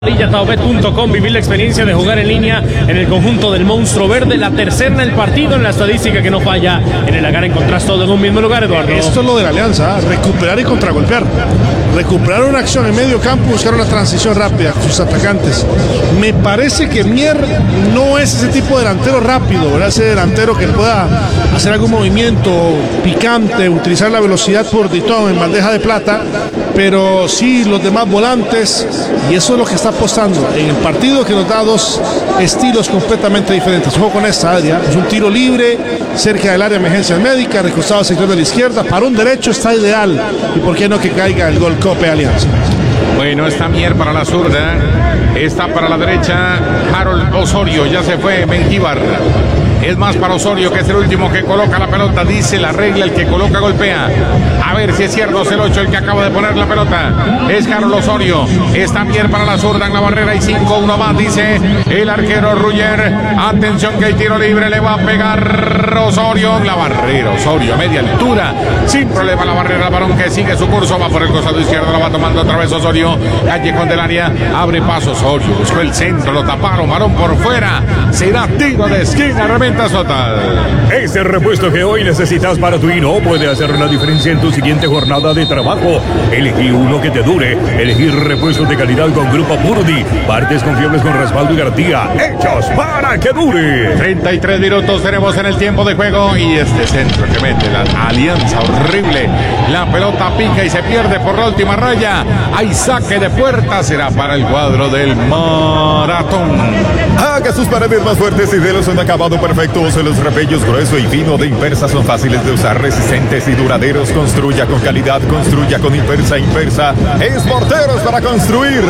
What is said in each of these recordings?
Taobet.com, vivir la experiencia de jugar en línea en el conjunto del monstruo verde, la tercera en el partido, en la estadística que no falla. En el Agar encontrás todo en un mismo lugar, Eduardo. Esto es lo de la Alianza, recuperar y contragolpear. Recuperar una acción en medio campo, buscar una transición rápida con sus atacantes. Me parece que Mier no es ese tipo de delantero rápido, ¿verdad? Ese delantero que pueda hacer algún movimiento picante, utilizar la velocidad por Ditón en bandeja de plata, pero sí los demás volantes, y eso es lo que está apostando en el partido, que nos da dos estilos completamente diferentes. Ojo con esta, Adria, es un tiro libre cerca del área de emergencia médica, recostado al sector de la izquierda, para un derecho está ideal, y por qué no que caiga el gol Cope Alianza. Bueno, está Mier para la zurda, está para la derecha Harold Osorio, ya se fue Mengíbar. Es más para Osorio, que es el último que coloca la pelota. Dice la regla, el que coloca golpea. A ver si es cierto, es el 8 el que acaba de poner la pelota. Es Carlos Osorio. Está Mier para la zurda en la barrera y 5-1 más, dice el arquero Ruller. Atención que hay tiro libre, le va a pegar Osorio en la barrera. Osorio a media altura, sin problema la barrera. El varón que sigue su curso, va por el costado izquierdo, la va tomando otra vez Osorio. Callejón del área, abre paso Osorio. Buscó el centro, lo taparon, varón por fuera. Será tiro de esquina, realmente total. Ese repuesto que hoy necesitas para tu hino puede hacer la diferencia en tu siguiente jornada de trabajo. Elegí uno que te dure. Elegí repuestos de calidad con Grupo Purdy. Partes confiables con respaldo y garantía. Hechos para que dure. 33 minutos tenemos en el tiempo de juego. Y este centro que mete la Alianza, horrible. La pelota pica y se pierde por la última raya. Hay saque de puerta. Será para el cuadro del Maratón. Haga sus paredes más fuertes y délos un acabado perfecto. Los repellos grueso y fino de Impersa son fáciles de usar, resistentes y duraderos. Construya con calidad, construya con Impersa. Impersa es morteros para construir.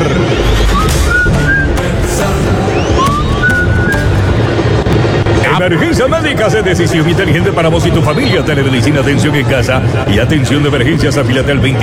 Emergencias médicas es decisión inteligente para vos y tu familia. Telemedicina, atención en casa y atención de emergencias. Afílate al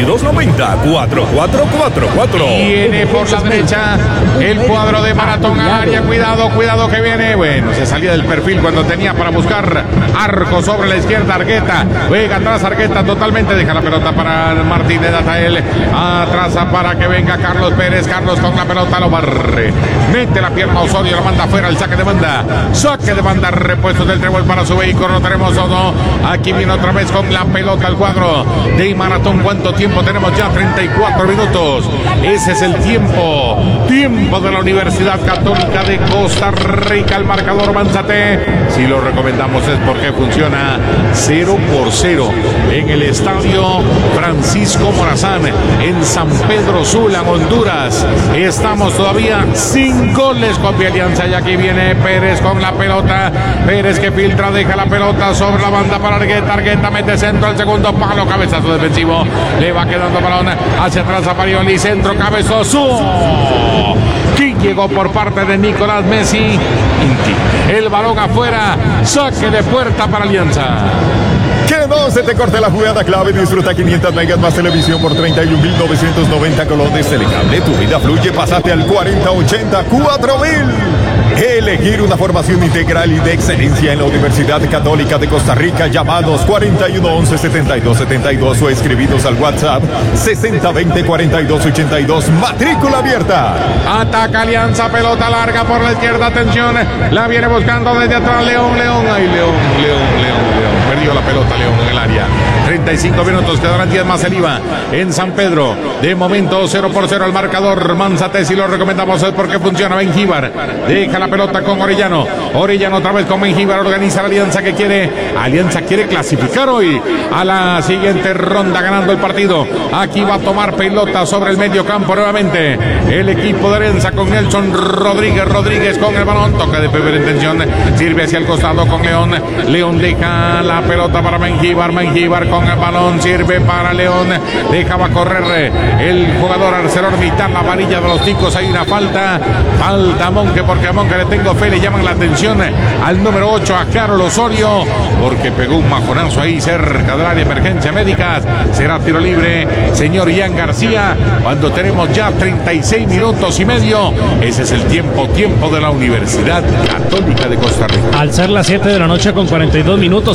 2290-4444. Viene por la derecha el cuadro de Maratón al área. Cuidado, cuidado que viene. Bueno, se salía del perfil cuando tenía para buscar arco sobre la izquierda. Argueta, juega atrás Argueta totalmente. Deja la pelota para Martínez Atael. Atrasa para que venga Carlos Pérez. Carlos con la pelota lo barre. Mete la pierna Osorio, la manda afuera. El saque de banda. Saque de banda. Repuestos del trébol para su vehículo, no tenemos todo. Aquí viene otra vez con la pelota al cuadro de Maratón. ¿Cuánto tiempo tenemos ya? 34 minutos. Ese es el tiempo de la Universidad Católica de Costa Rica. El marcador Manzate, si lo recomendamos es porque funciona 0-0 en el estadio Francisco Morazán en San Pedro Sula, Honduras. Estamos todavía sin goles con Alianza y aquí viene Pérez con la pelota. Pérez que filtra, deja la pelota sobre la banda para Argueta. Argueta mete centro al segundo palo, cabezazo defensivo. Le va quedando balón hacia atrás a Parioli, centro cabezoso. Que llegó por parte de Nicolás Messi. El balón afuera, saque de puerta para Alianza. Que no se te corte la jugada clave. Disfruta 500 megas más televisión por 31.990 colones. Telecable, tu vida fluye. Pásate al 4080 4000. Elegir una formación integral y de excelencia en la Universidad Católica de Costa Rica. Llamados 4111-7272 o escribidos al WhatsApp 6020-4282. Matrícula abierta. Ataca Alianza, pelota larga por la izquierda. Atención, la viene buscando desde atrás León. Ay, León. Perdió la pelota León en el área. 35 minutos, quedarán 10 más el IVA en San Pedro. De momento 0-0 el marcador. Manzate, si lo recomendamos es porque funciona. Mengíbar deja la pelota con Orellano. Orellano otra vez con Mengíbar. Organiza la Alianza que quiere. Alianza quiere clasificar hoy a la siguiente ronda ganando el partido. Aquí va a tomar pelota sobre el medio campo nuevamente el equipo de Alianza con Nelson Rodríguez con el balón. Toca de primera intención. Sirve hacia el costado con León. León deja la pelota para Mengíbar con el balón, sirve para León, dejaba correr el jugador ArcelorMittal, la varilla de los ticos. Hay una falta a Monque, porque a Monque le tengo fe, le llaman la atención al número 8, a Carlos Osorio, porque pegó un majonazo ahí cerca del área de emergencia médicas. Será tiro libre, señor Ian García, cuando tenemos ya 36 minutos y medio. Ese es el tiempo de la Universidad Católica de Costa Rica. Al ser las 7 de la noche con 42 minutos en la hora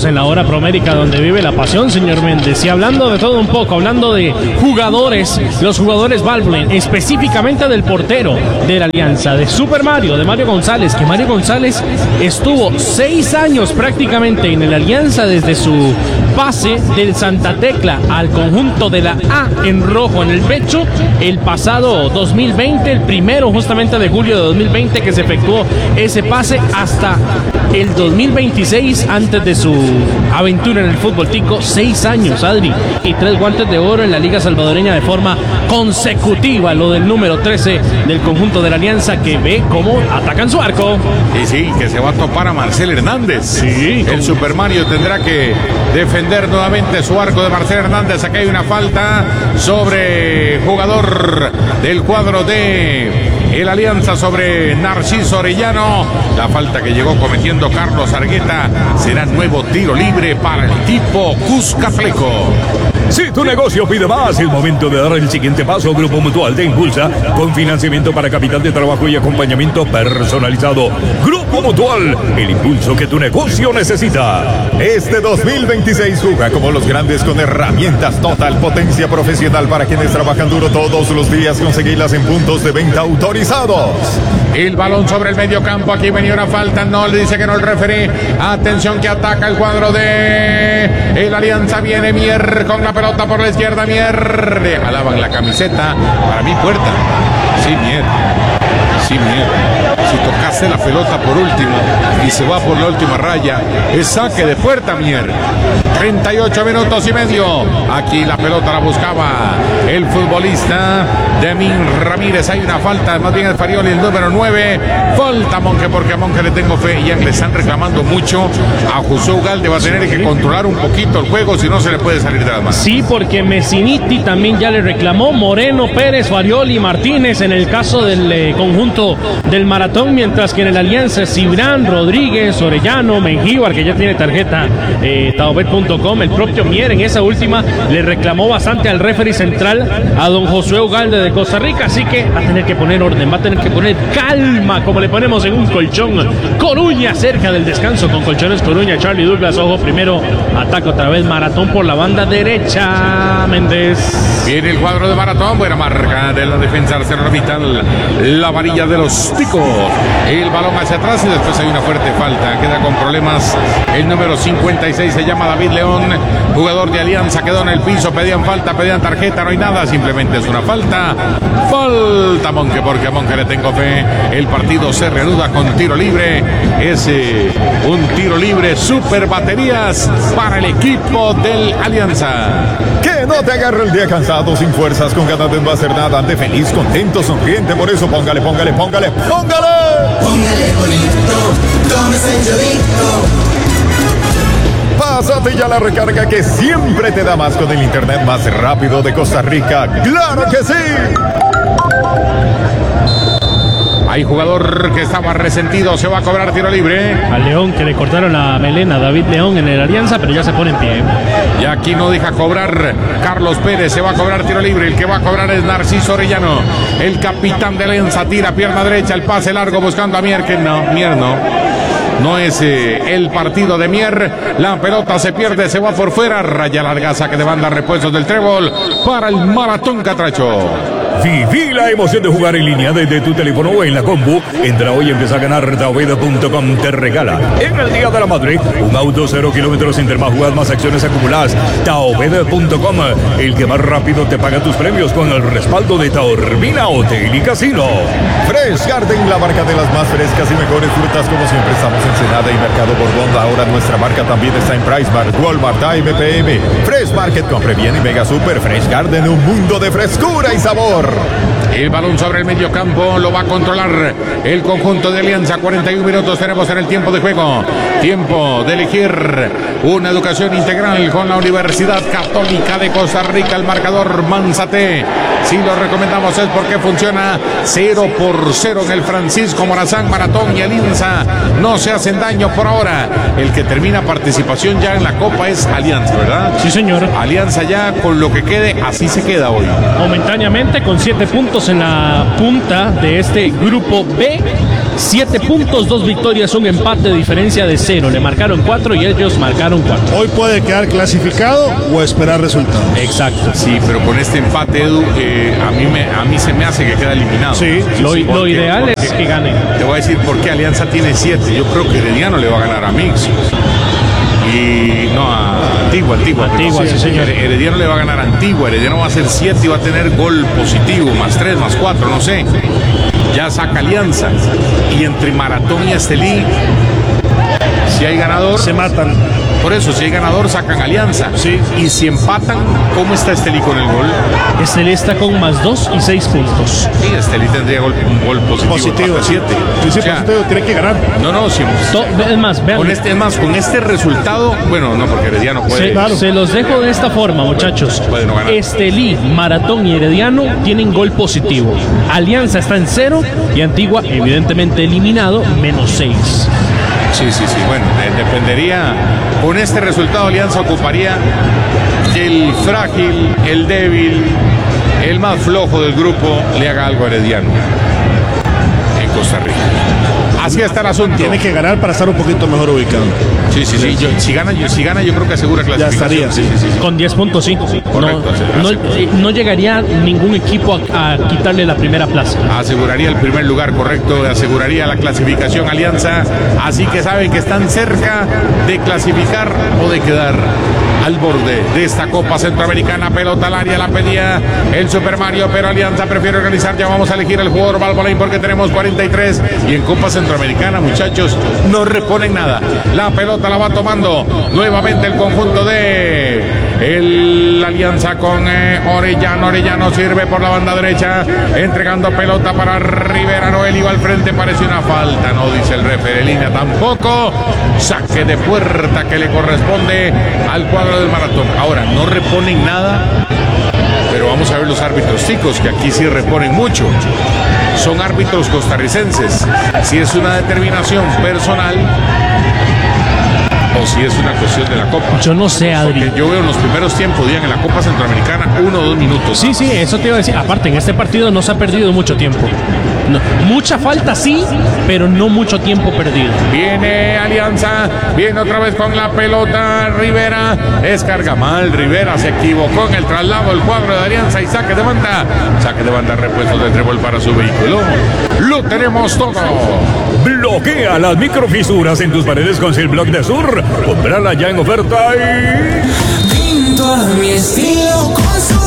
la Promérica, donde vive la pasión, señor Méndez. Y hablando de todo un poco, hablando de jugadores, los jugadores Valvoline, específicamente del portero de la Alianza, de Super Mario, de Mario González, que Mario González estuvo 6 años prácticamente en la Alianza desde su pase del Santa Tecla al conjunto de la A en rojo en el pecho el pasado 2020, el primero justamente de julio de 2020 que se efectuó ese pase hasta el 2026 antes de su aventura en el fútbol tico. 6 años, Adri, y 3 guantes de oro en la Liga Salvadoreña de forma consecutiva, lo del número 13 del conjunto de la Alianza, que ve cómo atacan su arco. Y sí, que se va a topar a Marcel Hernández. Sí, el Super Mario tendrá que defender nuevamente su arco de Marcel Hernández. Aquí hay una falta sobre jugador del cuadro de el Alianza sobre Narciso Orellano. La falta que llegó cometiendo Carlos Argueta será nuevo tiro libre para el equipo Cuscatleco. Si tu negocio pide más, es momento de dar el siguiente paso. Grupo Mutual te impulsa con financiamiento para capital de trabajo y acompañamiento personalizado. Grupo Mutual, el impulso que tu negocio necesita. Este 2026 juega como los grandes con herramientas Total Potencia Profesional para quienes trabajan duro todos los días. Conseguirlas en puntos de venta autorizados. El balón sobre el medio campo. Aquí venía una falta. No le dice que no el referee. Atención que ataca el cuadro de el Alianza. Viene Mier con la pelota por la izquierda. Mier le jalaban la camiseta. Para mí puerta. Sí, Mier. Sí, Mier. Si tocase la pelota por último y se va por la última raya, es saque de puerta, Mier. 38 minutos y medio. Aquí la pelota la buscaba el futbolista Demín Ramírez. Hay una falta, más bien el Farioli, el número 9. Falta a Monje, porque a Monje le tengo fe. Y ya le están reclamando mucho a José Ugalde. Va a tener que controlar un poquito el juego, si no se le puede salir de las manos. Sí, porque Messiniti también ya le reclamó. Moreno, Pérez, Farioli, Martínez en el caso del conjunto del Maratón, mientras que en el Alianza Cibrán, Rodríguez, Orellano, Mengíbar, que ya tiene tarjeta taobet.com, el propio Mier en esa última le reclamó bastante al referee central, a don Josué Ugalde de Costa Rica, así que va a tener que poner orden, va a tener que poner calma, como le ponemos en un colchón. Coruña cerca del descanso con Colchones Coruña. Charlie Douglas, ojo, primero ataca otra vez Maratón por la banda derecha. Méndez. Viene el cuadro de Maratón, buena marca de la defensa ArcelorMittal, la varilla de los ticos. El balón hacia atrás y después hay una fuerte falta. Queda con problemas el número 56, se llama David León, jugador de Alianza, quedó en el piso, pedían falta, pedían tarjeta, no hay nada, simplemente es una falta. Falta Monje, porque a Monje le tengo fe. El partido se reanuda con tiro libre. Es un tiro libre, super baterías para el equipo del Alianza. Que no te agarre el día cansado, sin fuerzas, con ganas de no hacer nada. Ande feliz, contento, sonriente. Por eso póngale, póngale, póngale, póngale. Póngale bonito, tómese el chorrito. Pásate ya la recarga que siempre te da más con el internet más rápido de Costa Rica. ¡Claro que sí! Hay jugador que estaba resentido, se va a cobrar tiro libre. A León, que le cortaron la melena a David León en el Alianza, pero ya se pone en pie. Y aquí no deja cobrar Carlos Pérez, se va a cobrar tiro libre. El que va a cobrar es Narciso Orellano, el capitán de Alianza. Tira pierna derecha, el pase largo buscando a Mier, que no, Mier no. No es el partido de Mier. La pelota se pierde, se va por fuera. Raya larga, saque de banda, repuestos del trébol para el Maratón Catracho. Viví la emoción de jugar en línea desde tu teléfono o en la compu. Entra hoy y empieza a ganar. Taobeda.com te regala en el Día de la Madre un auto 0 kilómetros sin más jugadas, más acciones acumuladas. Taobeda.com, el que más rápido te paga tus premios, con el respaldo de Taormina Hotel y Casino. Fresh Garden, la marca de las más frescas y mejores frutas. Como siempre estamos en Senada y Mercado Borbón. Ahora nuestra marca también está en PriceMart, Walmart, AMPM, Fresh Market, compre bien y Mega Super. Fresh Garden, un mundo de frescura y sabor. El balón sobre el medio campo lo va a controlar el conjunto de Alianza. 41 minutos tenemos en el tiempo de juego. Tiempo de elegir una educación integral con la Universidad Católica de Costa Rica. El marcador Manzate. Si lo recomendamos es porque funciona 0-0 en el Francisco Morazán. Maratón y Alianza no se hacen daño por ahora. El que termina participación ya en la Copa es Alianza, ¿verdad? Sí, señor. Alianza ya con lo que quede, así se queda hoy. Momentáneamente con 7 puntos en la punta de este grupo B. 7 puntos, 2 victorias, un empate, diferencia de 0. Le marcaron 4 y ellos marcaron 4. Hoy puede quedar clasificado o esperar resultados. Exacto. Sí, pero con este empate, Edu, a mí se me hace que queda eliminado. Sí. Lo ideal es que gane. Te voy a decir por qué Alianza tiene 7. Yo creo que Herediano le va a ganar a Mix. Y no, a Antigua, sí, señor. Herediano le va a ganar a Antigua. Herediano va a hacer 7 y va a tener gol positivo, más 3, más 4, no sé. Ya saca Alianza. Y entre Maratón y Estelí, si hay ganador, Se matan. por eso, si hay ganador, sacan Alianza. Sí. Y si empatan, ¿cómo está Estelí con el gol? Estelí está con más 2 y 6 puntos. Sí, Estelí tendría un gol positivo. 7. Sí, positivo, tiene que ganar. No, si, Es más, vean. con este resultado, bueno, no, porque Herediano puede. Se los dejo de esta forma, muchachos. Puede no ganar. Estelí, Maratón y Herediano tienen gol positivo. Alianza está en 0 y Antigua, evidentemente eliminado, menos 6. Sí, bueno, dependería. Con este resultado, Alianza ocuparía el frágil, el débil, el más flojo del grupo, le haga algo a Herediano en Costa Rica. Así está el asunto. Tiene que ganar para estar un poquito mejor ubicado. Sí. Si gana, yo creo que asegura clasificación. estaría, sí. Con 10 puntos, sí. Correcto, No llegaría ningún equipo a quitarle la primera plaza. Aseguraría el primer lugar, correcto, aseguraría la clasificación Alianza, así que saben que están cerca de clasificar o de quedar al borde de esta Copa Centroamericana. Pelota al área, la pedía el Super Mario, pero Alianza prefiere organizar. Ya vamos a elegir el jugador Valvoline porque tenemos 43 y en Copa Centroamericana, muchachos, no reponen nada. La pelota la va tomando nuevamente el conjunto de el Alianza con Orellano. Orellano sirve por la banda derecha, entregando pelota para Rivera. Noel iba al frente, parece una falta, no dice el referee, línea tampoco. Saque de puerta que le corresponde al cuadro del Maratón. Ahora, no reponen nada, pero vamos a ver los árbitros ticos, que aquí sí reponen mucho. Son árbitros costarricenses. Si es una determinación personal o si es una cuestión de la Copa. Yo no sé, Adri. Porque yo veo en los primeros tiempos, en la Copa Centroamericana, 1 o 2 minutos. Sí, eso te iba a decir. Aparte, en este partido no se ha perdido mucho tiempo. No, mucha falta sí, pero no mucho tiempo perdido. Viene Alianza, viene otra vez con la pelota Rivera, descarga mal Rivera, se equivocó en el traslado del cuadro de Alianza y saque de banda, repuesto de trébol para su vehículo. Lo tenemos todo. Bloquea las microfisuras en tus paredes con Silblock de Sur. Comprala ya en oferta y... Pinto a mi estilo con Sur.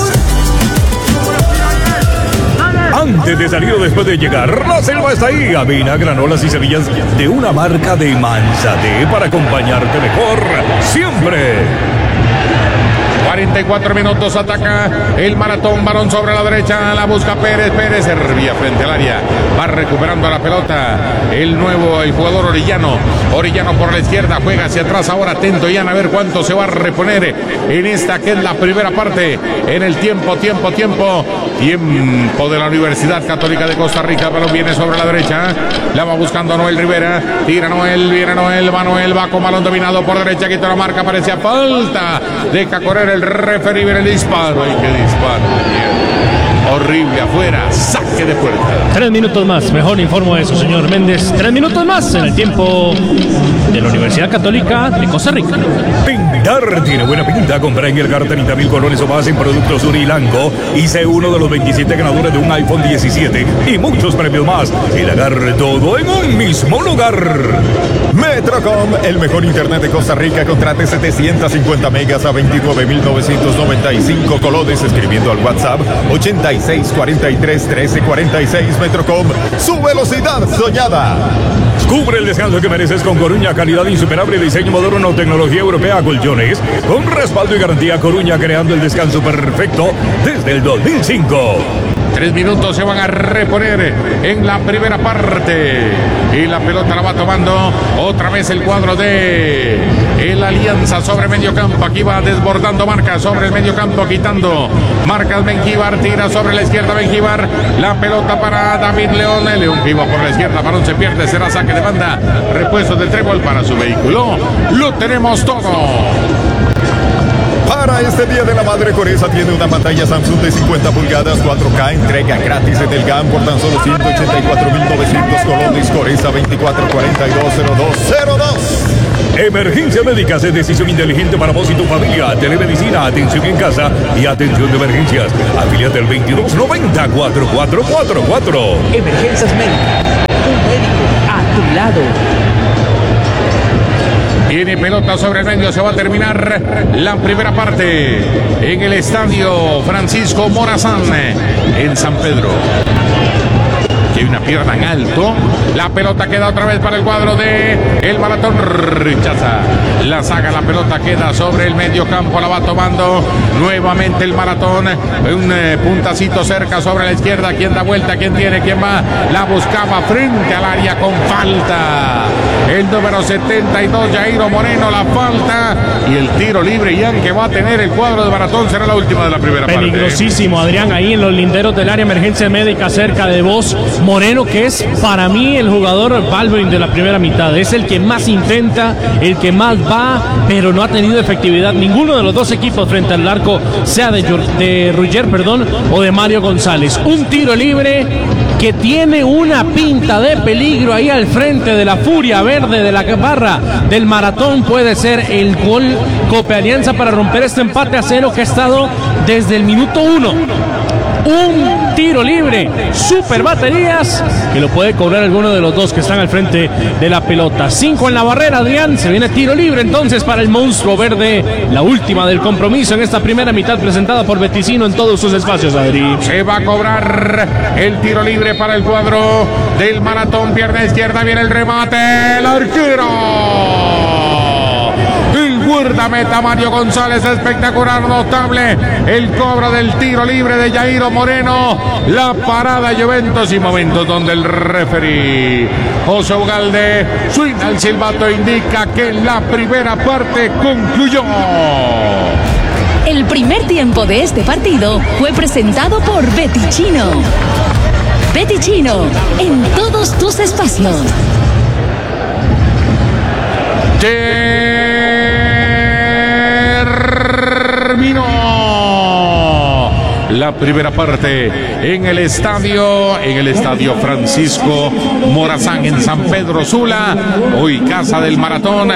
Antes de salir o después de llegar, la selva está ahí. Avena, granolas y semillas de una marca de Manzate para acompañarte mejor siempre. 44 minutos, ataca el Maratón, balón sobre la derecha, la busca Pérez, servía frente al área, va recuperando la pelota, el jugador Orellano por la izquierda, juega hacia atrás, ahora atento Ian a ver cuánto se va a reponer en esta que es la primera parte, en el tiempo de la Universidad Católica de Costa Rica. El balón viene sobre la derecha, la va buscando Noel Rivera, tira Noel, viene Noel, va con balón dominado por derecha, quita la marca, parecía falta, deja correr el referee, viene el disparo. ¡Ay, qué disparo! Horrible afuera, saque de puerta. 3 minutos más, mejor informo eso, señor Méndez. 3 minutos más en el tiempo de la Universidad Católica de Costa Rica. Pintar tiene buena pinta. Compra en Elgar 30,000 colones o más en productos Urilanco y sé uno de los 27 ganadores de un iPhone 17 y muchos premios más. El agarre todo en un mismo lugar. Metrocom, el mejor internet de Costa Rica. Contrate 750 megas a 29,995 colones escribiendo al WhatsApp 86431346. Metrocom, su velocidad soñada. Cubre el descanso que mereces con Coruña, calidad insuperable, diseño moderno, tecnología europea, colchones con respaldo y garantía. Coruña, creando el descanso perfecto desde el 2005. 3 minutos se van a reponer en la primera parte y la pelota la va tomando otra vez el cuadro de el Alianza sobre medio campo. Aquí va desbordando marcas sobre el medio campo, quitando marcas. Mengíbar tira sobre la izquierda, Mengíbar, la pelota para David León viva por la izquierda, balón se pierde, será saque de banda, repuesto de trébol para su vehículo. Lo tenemos todo. Para este Día de la Madre, Coresa tiene una pantalla Samsung de 50 pulgadas 4K, entrega gratis en el GAM por tan solo 184,990 Colón Coreza 2442-0202. Emergencia médica es decisión inteligente para vos y tu familia. Telemedicina, atención en casa y atención de emergencias. Afíliate al 2290-4444. Emergencias médicas. Un médico a tu lado. Tiene pelota sobre el medio, se va a terminar la primera parte en el estadio Francisco Morazán en San Pedro. Hay una pierna en alto, la pelota queda otra vez para el cuadro de el Maratón. Rechaza la saga, la pelota queda sobre el medio campo, la va tomando nuevamente el Maratón. Un puntacito cerca sobre la izquierda. ¿Quién da vuelta? ¿Quién tiene? ¿Quién va? La buscaba frente al área con falta. El número 72, Jairo Moreno, la falta y el tiro libre ya que va a tener el cuadro de Maratón. Será la última de la primera parte. Peligrosísimo, Adrián, ahí en los linderos del área emergencia médica cerca de vos. Moreno, que es para mí el jugador Baldwin de la primera mitad, es el que más intenta, el que más va, pero no ha tenido efectividad ninguno de los dos equipos frente al arco, sea de Ruggier, o de Mario González. Un tiro libre que tiene una pinta de peligro ahí al frente de la furia verde de la barra del Maratón. Puede ser el gol Cope Alianza para romper este empate a 0 que ha estado desde el minuto 1. Un tiro libre, super baterías, que lo puede cobrar alguno de los dos que están al frente de la pelota. 5 en la barrera, Adrián. Se viene tiro libre entonces para el monstruo verde. La última del compromiso en esta primera mitad presentada por Beticino en todos sus espacios, Adri. Se va a cobrar el tiro libre para el cuadro del Maratón. Pierna izquierda, viene el remate. El arquero. Guardameta Mario González, espectacular, notable el cobro del tiro libre de Jairo Moreno, la parada de Juventus y momentos donde el referee José Ugalde suena el silbato, indica que la primera parte concluyó. El primer tiempo de este partido fue presentado por Beticino. Beticino, en todos tus espacios. Terminó la primera parte en el estadio Francisco Morazán en San Pedro Sula, hoy casa del Maratón.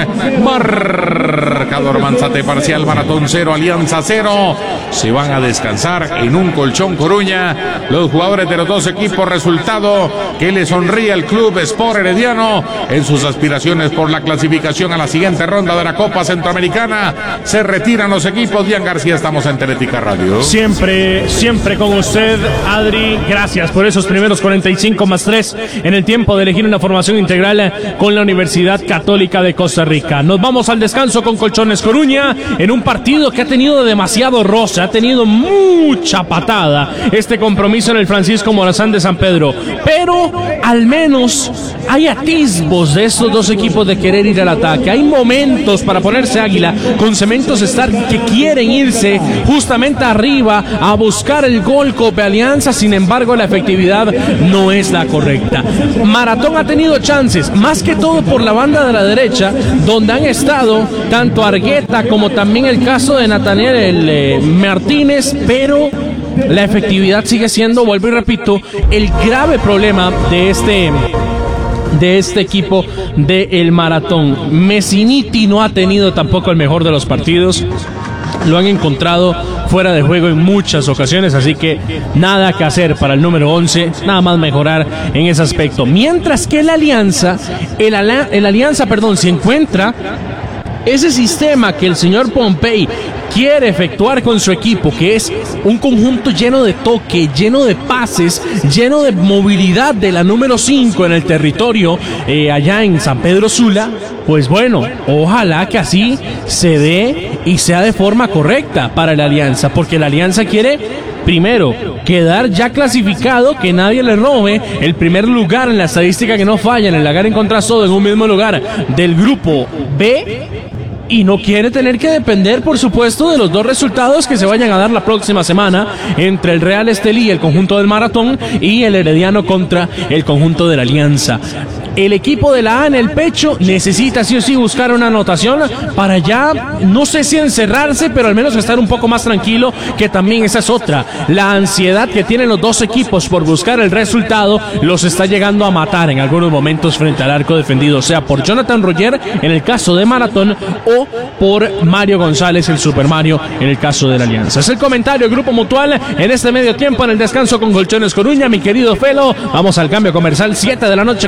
Marcador Manzate parcial, Maratón 0, Alianza 0. Se van a descansar en un colchón Coruña los jugadores de los dos equipos, resultado que le sonríe al Club Sport Herediano en sus aspiraciones por la clasificación a la siguiente ronda de la Copa Centroamericana. Se retiran los equipos. Dian García, estamos en Teletica Radio. Siempre con usted, Adri. Gracias por esos primeros 45+3 en el tiempo de elegir una formación integral con la Universidad Católica de Costa Rica. Nos vamos al descanso con Colchones Coruña en un partido que ha tenido demasiado roce, ha tenido mucha patada este compromiso en el Francisco Morazán de San Pedro, pero al menos hay atisbos de estos dos equipos de querer ir al ataque. Hay momentos para ponerse águila con Cementos Star que quieren irse justamente arriba a buscar el gol Cope Alianza. Sin embargo, la efectividad no es la correcta. Maratón ha tenido chances, más que todo por la banda de la derecha, donde han estado tanto Argueta como también el caso de Nathaniel Martínez, pero la efectividad sigue siendo, vuelvo y repito, el grave problema de este equipo del Maratón. Messiniti no ha tenido tampoco el mejor de los partidos. Lo han encontrado fuera de juego en muchas ocasiones, así que nada que hacer para el número 11, nada más mejorar en ese aspecto. Mientras que el Alianza se encuentra ese sistema que el señor Pompey quiere efectuar con su equipo, que es un conjunto lleno de toque, lleno de pases, lleno de movilidad de la número 5 en el territorio allá en San Pedro Sula. Pues bueno, ojalá que así se dé y sea de forma correcta para la Alianza, porque la Alianza quiere primero quedar ya clasificado, que nadie le robe el primer lugar en la estadística, que no falla en el lagar en contra todo en un mismo lugar del grupo B. Y no quiere tener que depender, por supuesto, de los dos resultados que se vayan a dar la próxima semana entre el Real Estelí, el conjunto del Maratón, y el Herediano contra el conjunto de la Alianza. el equipo de la A en el pecho necesita sí o sí buscar una anotación para ya, no sé si encerrarse, pero al menos estar un poco más tranquilo, que también esa es otra. La ansiedad que tienen los dos equipos por buscar el resultado los está llegando a matar en algunos momentos frente al arco defendido, sea por Jonathan Roger en el caso de Maratón o por Mario González, el Super Mario, en el caso de la Alianza. Es el comentario del Grupo Mutual en este medio tiempo en el descanso con Colchones Coruña. Mi querido Felo, vamos al cambio comercial, 7 de la noche.